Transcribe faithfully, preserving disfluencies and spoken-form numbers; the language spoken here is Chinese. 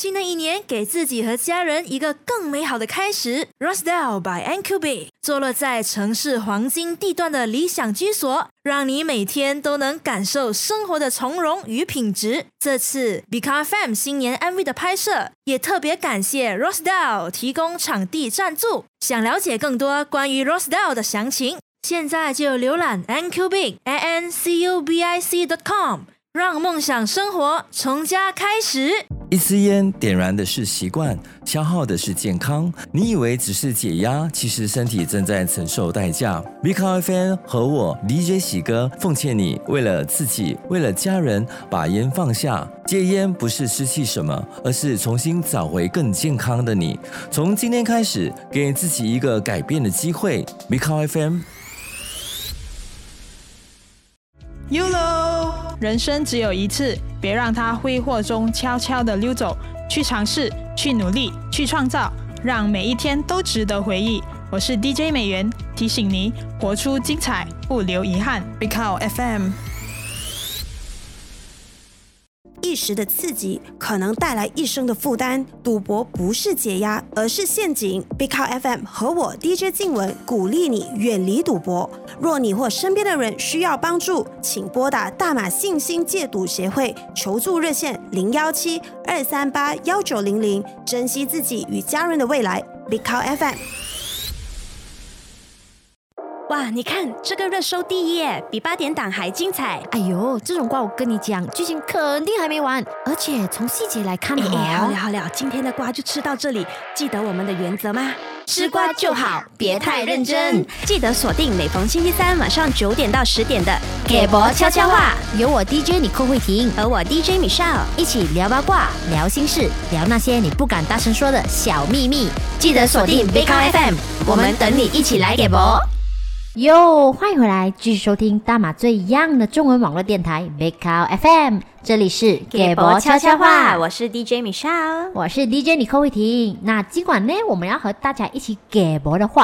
新的一年，给自己和家人一个更美好的开始。Rosedale by N Q B 坐落在城市黄金地段的理想居所，让你每天都能感受生活的从容与品质。这次 B K F M 新年 M V 的拍摄，也特别感谢 Rosedale 提供场地赞助。想了解更多关于 Rosedale 的详情，现在就浏览 N Q B A N C U B I C dot com， 让梦想生活从家开始。 一支烟点燃的是习惯，消耗的是健康。你以为只是解压，其实身体正在承受代价。B K F M 和我 D J 喜哥奉劝你，为了自己，为了家人，把烟放下。戒烟不是失去什么，而是重新找回更健康的你。从今天开始，给自己一个改变的机会。B K F M。Y O L O， 人生只有一次，别让它挥霍中悄悄地溜走。去尝试，去努力，去创造，让每一天都值得回忆。我是 D J 美元，提醒你活出精彩，不留遗憾。 B K F M。 一时的刺激可能带来一生的负担，赌博不是解压，而是陷阱。B K F M 和我 D J 静文鼓励你远离赌博。若你或身边的人需要帮助，请拨打大马信心戒赌协会求助热线零一七二三八一九零零，珍惜自己与家人的未来。B K F M。哇，你看这个热搜第一耶，比八点档还精彩。 哎呦，这种瓜我跟你讲，剧情肯定还没完，而且从细节来看， 哎哎，好了好了，今天的瓜就吃到这里。记得我们的原则吗？ 吃瓜就好，别太认真。 记得锁定每逢星期三晚上九点到十点的给博悄悄话，有我 D J 你寇慧婷和我 D J Michelle 一起聊八卦、聊心事、聊那些你不敢大声说的小秘密。记得锁定 B K F M， 我们等你一起来给博。哟，欢迎回来，继续收听大马最 young 的中文网络电台 B K F M， 这里是给博悄悄话， 我是 D J Michelle， 我是 D J 李寇慧婷。那今晚呢，我们要和大家一起给博的话